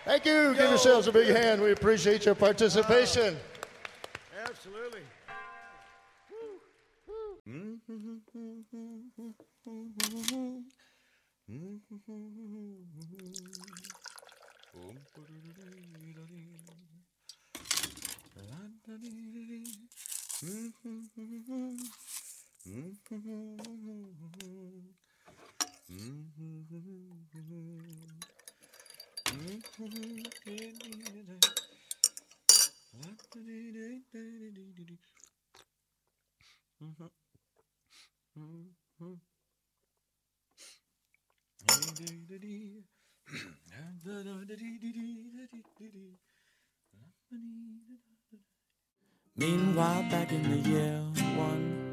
Thank you. Give yourselves a big hand. We appreciate your participation. Absolutely. Meanwhile, back in the year one,